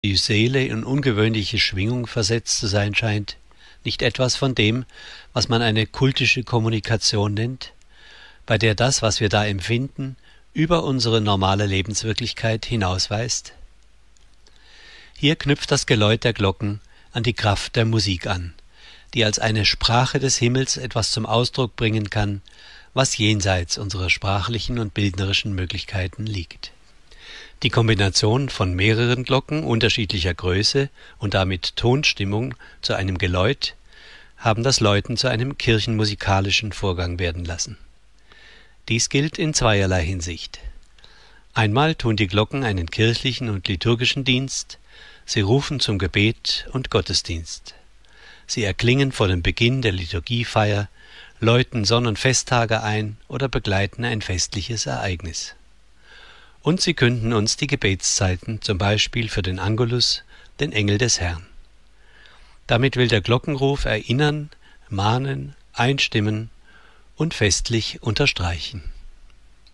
die Seele in ungewöhnliche Schwingung versetzt zu sein scheint, nicht etwas von dem, was man eine kultische Kommunikation nennt, bei der das, was wir da empfinden, über unsere normale Lebenswirklichkeit hinausweist? Hier knüpft das Geläut der Glocken an die Kraft der Musik an, die als eine Sprache des Himmels etwas zum Ausdruck bringen kann, was jenseits unserer sprachlichen und bildnerischen Möglichkeiten liegt. Die Kombination von mehreren Glocken unterschiedlicher Größe und damit Tonstimmung zu einem Geläut haben das Läuten zu einem kirchenmusikalischen Vorgang werden lassen. Dies gilt in zweierlei Hinsicht. Einmal tun die Glocken einen kirchlichen und liturgischen Dienst, sie rufen zum Gebet und Gottesdienst. Sie erklingen vor dem Beginn der Liturgiefeier, läuten Sonn- und Festtage ein oder begleiten ein festliches Ereignis. Und sie künden uns die Gebetszeiten, zum Beispiel für den Angelus, den Engel des Herrn. Damit will der Glockenruf erinnern, mahnen, einstimmen und festlich unterstreichen.